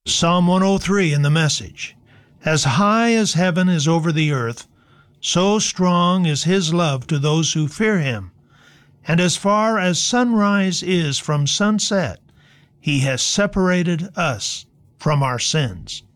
Psalm 103 in the Message. As high as heaven is over the earth, so strong is his love to those who fear him. And as far as sunrise is from sunset, he has separated us from our sins.